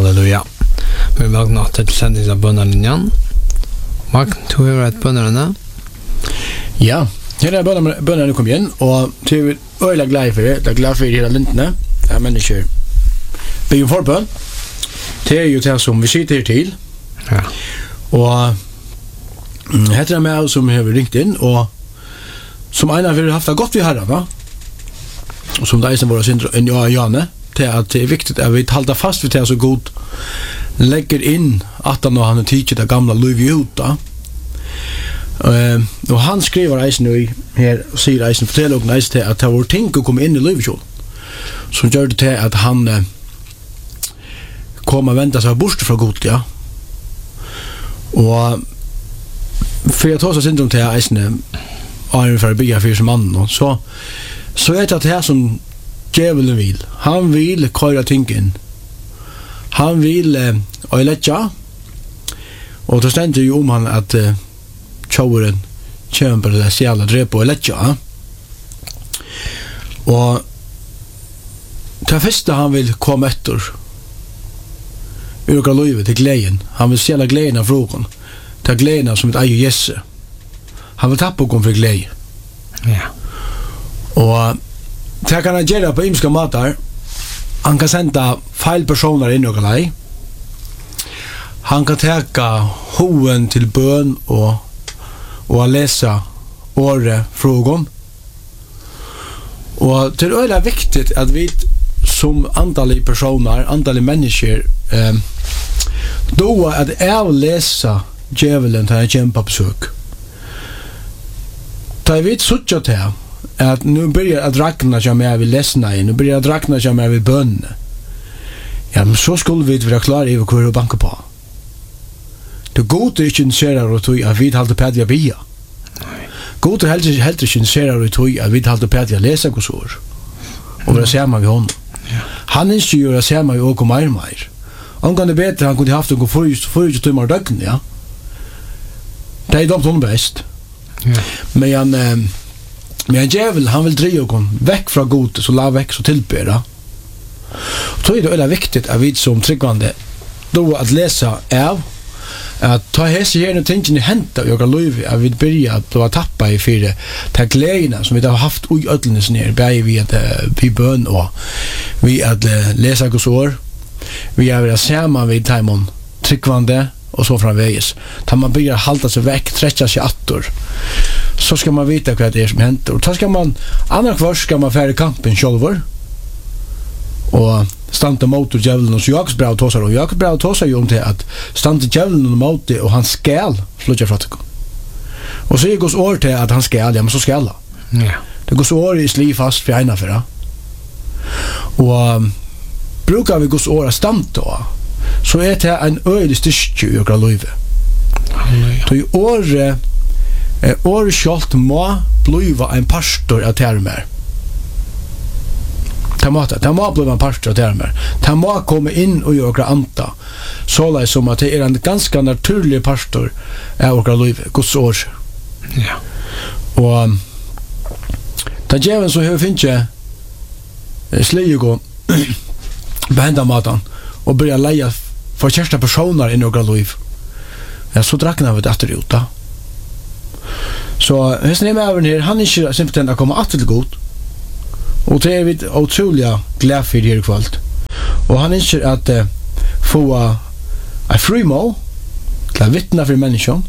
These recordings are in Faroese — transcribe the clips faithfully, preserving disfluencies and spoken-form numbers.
Halleluja. Vi velkomna til sendings av bønnelinjen. Mark, du har et bønnerne? Ja, her er bønnerne kom igjen, og til vi øyla glad for det, det er glad for hele lintene, det er mennesker. Vi er jo forbønn, det er jo det som vi sitter her til, ja. Og heter det meg som har ringt inn, og som en av vi har haft det godt vi har da, og som det er som våre syndere, en ja, Jane, til at det er viktig at vi halter fast ved det så godt, legger inn at han og han er tidlig det gamle liv ut da. Uh, og han skriver eisen jo her, og sier eisen, forteller og eisen til at det var ting å komme inn i livet som gjør det til at han uh, kom og ventet seg bort fra godt, ja. Og for jeg tar seg syndrom til eisen er for å bygge for som mannen, så, så er det det som djevelen vil. Han vil køyre ting inn. Han vil uh, øyletja, og det stender jo om han at uh, tjauren kjemper det sjæla drepe og øyletja. Og det første han vil komme etter ur livet til gleden. Han vil sjæla gleden av frågan. Det er gleden som et eier Jesse. Han vil tappe oss for glede. Ja. Og det kan han gjøre på ymska matar. Han kan senda feil personer inn og lei. Han kan teka hoen til bøn og, og lese året frågon. Og det er øyla viktig at vi som antallige personer, antallige mennesker, eh, då at avlesa djevelen til jeg kommer på besøk. Da jeg vet suttja til at nu börjar att räkna som jag vill läsna i, nu börjar att räkna som jag vill bönna. Ja, men så skulle vi vara klara i vad vi banka på. Det god är inte intresserad av att vi halter på att jag bia. God är helt, helt inte intresserad av att vi halter på att jag läser Guds ord. Och vara samma vid honom. Han är inte göra samma vid åker mer och mer. Om kan det bättre han kunde haft en fyra timmar dögn, ja. Det är de som är bäst. Ja. Men han... Eh, Men djävel, han vill driva oss väck från god, så la väck så tillbera. Och då är det väldigt viktigt att vi som tryggvande då att läsa av att ta hese gärna tingen i hämta och jag liv att vi börjar att då tappa i fyra ta glädjerna som vi har haft i ödlnes ner, bäj vi att vi bön och vi att läsa Guds ord. Vi är väl samma vid timon tryggvande och så framvägs. Tar man börjar halta sig väck, träcka sig attor. Så ska man veta vad det är som händer. Och då ska man, annars kvar ska man färre kampen självor. Och stanta mot djävulen. Och så Jakobs brev tåsar. Och Jakobs brev tåsar ju om det att stanta djävulen mot det och han skall slutja fra det. Och så är Guds år till att han skall, ja men så skall han. Ja. Det Guds år är sliv fast för ena för det. Och um, brukar vi Guds år att stanta så är det en öjlig styrke i ökra livet. Så i år Eh, Årskjolt må bliva en pastor av termer. Det må, det må bliva en pastor av termer. Det må komme inn og gjøre anta. Så som at det er en ganske naturlig pastor av åkra liv, Guds år. Ja. Og det djeven som har finnet slige og behenda maten og börja leia for kjærste personer i åkra liv. Ja, så drakna vi det etter ut da. Så hesten er med over her, han er ikke simpelthen å komme atter til god. Og det er vi utrolig glad for her i kvalt. Og han ønsker at uh, få uh, en frimål til å vittne for mennesker.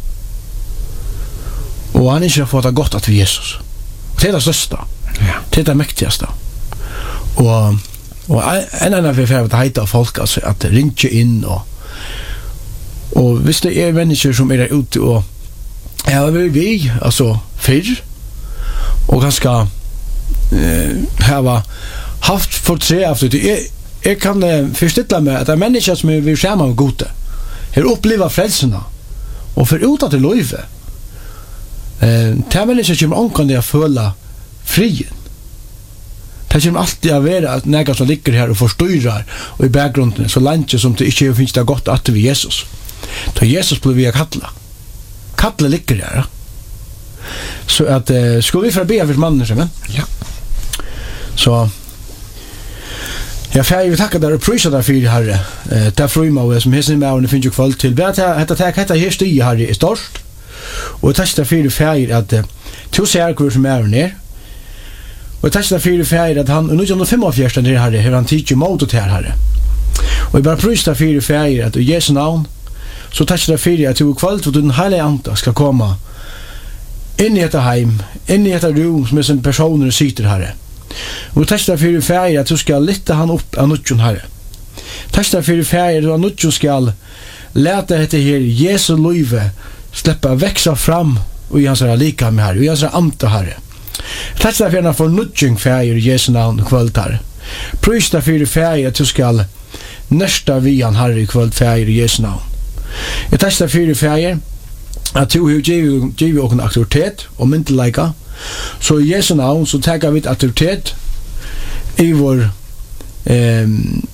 Og han ønsker å få det godt at vi Jesus. Det er det største. Ja. Det er det mektigste. Og, og en annen for å heite av folk, altså, at ringe inn. Og, og hvis det er mennesker som er ute og ja, vi vi alltså fyr och ganska eh ha haft för tre efter det jag kan eh, förstilla mig att det är människor som vill skärma med gode. Här uppleva frälsarna och för ut att det löve. Eh tar människor som ankar det føla frien. Det kommer alltid att vara att några som ligger här och förstyrar och i bakgrunden så länge som det inte finns det gott att vi Jesus. Då Jesus blev vi kalla. Kalla ligger där. Så att uh, skulle vi få be för mannen sen. Ja. Så Ja, fær vi takkar der og prøysa der fyrir, herre. Eh, det er frumau som hessin med og finnes jo kvöld til. Bare at hetta takk, hetta her stige, herre, er størst. Og jeg takkar der fyrir fær at uh, to ser hvor som er ned. Og jeg takkar der fyrir fær at han, nitjan femogfjørs, der herre, her han tidsi mot her, herre. Og jeg bare prøysa der fyrir fær at i Jesu navn, så takkar der fyrir at to kvöld, og den heilige anda skal komme inn i etta heim, inn i etta rum som er som personer sitter, herre. Og takk der fyrir færi at du skal lytte han opp av nutjon herre. Takk der fyrir færi at du av nutjon skal lete etter her Jesu løyve slippe veksa fram og i hans herre lika med herre, og i hans herre amta herre. Takk der fyrir for nutjon færi i Jesu navn kvöld herre. Prøys der fyrir færi at du skal nesta vian herre i kvöld færi i Jesu navn. Jeg takk der fyrir færi at du har givet okkur autoritet og myndelaika. Så i Jesu navn så tager vi autoritet i vår ehm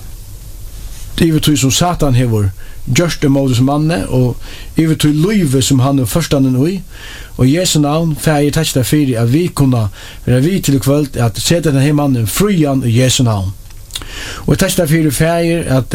i vår tog som Satan hever gjørst det måte som manne og i vår tog løyve som han er førstanden ui og i Jesu navn får jeg takk der fyrir at vi kunne være vi til kvöld at sette denne mannen frian i Jesu navn og takk der fyrir fyrir at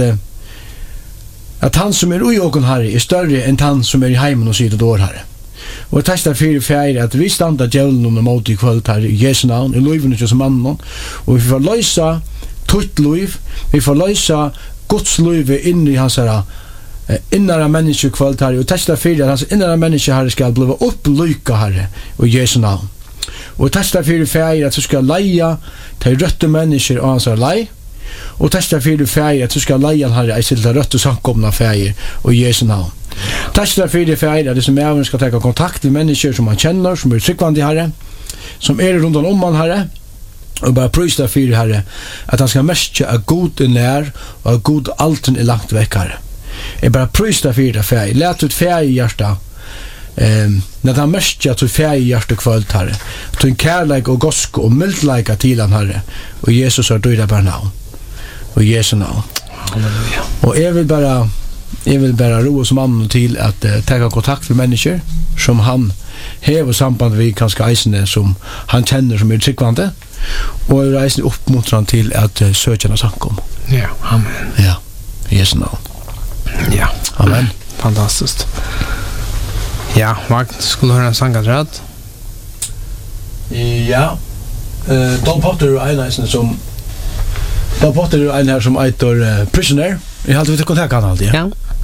at han som er ui åken herre er større enn han som er i heimen og sitter dår herre. Og takk der fyrir færi at vi standa djevelen om mot i kvöld her i Jesu navn, i løyvene til som mannen, og vi får løysa tutt løyv, vi får løysa Guds løyve inn i hans herra innara menneske kvöld her, og takk der fyrir at hans innara menneske herre skal bli opp lyka herre i Jesu navn. Og takk der fyrir færi at du skal leia til røtte mennesker og hans herre lei, og takk der fyrir færi at du skal leia herre i til røtte samkomna færi i Jesu navn. Takk der fyrir færi at disse mævene skal ta kontakt med mennesker som han kjenner, som er tryggvandi herre, som er rundt om han herre, og bare prøys der fyrir herre, at han skal merke at god er nær, og at god alten er langt vekk herre. Jeg bare prøys der fyrir færi, let ut færi i hjertet, um, når han merke at du færi i hjertet kvöld herre, til en kærleik og gosk og mildleika til han herre, og Jesus har døyda bare navn, og Jesu navn. Halleluja. Og jeg vil bare Jeg vil bare roe som mannen til at uh, ta kontakt med mennesker som han hever samband med kanskje eisene som han kjenner som er tryggvande og jeg reiser oppmuntrer han til at uh, søkjerne sankom. Ja, amen. Ja, Jesu navn. Ja, amen. Fantastiskt. Ja, Magn, skulle du høre en sang at rett? Ja, uh, Don Potter er en eisene som Don Potter er en her som eitor uh, Prisoner. Jeg halte vi til kontakt han alltid, ja? Ja.